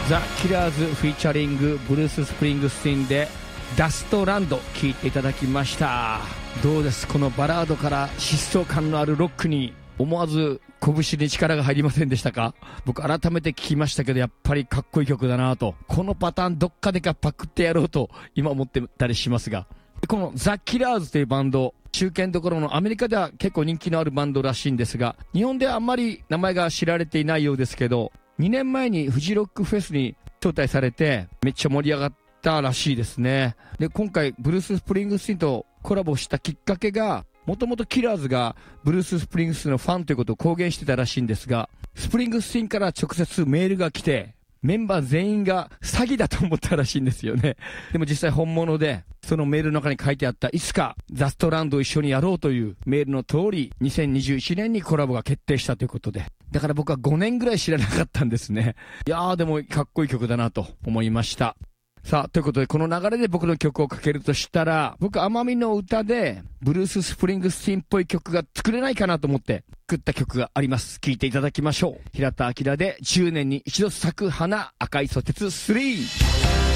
ザ・キラーズフィーチャリングブルース・スプリングスティーンでダストランド聴いていただきました。どうです、このバラードから疾走感のあるロックに思わず拳に力が入りませんでしたか？僕改めて聞きましたけど、やっぱりかっこいい曲だなと、このパターンどっかでかパクってやろうと今思ってたりしますが、このザ・キラーズというバンド、中堅どころのアメリカでは結構人気のあるバンドらしいんですが、日本ではあんまり名前が知られていないようですけど、2年前にフジロックフェスに招待されてめっちゃ盛り上がったらしいですね。で、今回ブルース・スプリングスティーンとコラボしたきっかけが、もともとキラーズがブルース・スプリングスティーンのファンということを公言してたらしいんですが、スプリングスティーンから直接メールが来て、メンバー全員が詐欺だと思ったらしいんですよね。でも実際本物で、そのメールの中に書いてあったいつかザストランドを一緒にやろうというメールの通り、2021年にコラボが決定したということで、だから僕は5年ぐらい知らなかったんですね。いやーでもかっこいい曲だなと思いました。さあ、ということでこの流れで僕の曲をかけるとしたら、僕奄美の歌でブルース・スプリングスティーンっぽい曲が作れないかなと思って作った曲があります。聴いていただきましょう。平田明で10年に一度咲く花、赤いソテツ3。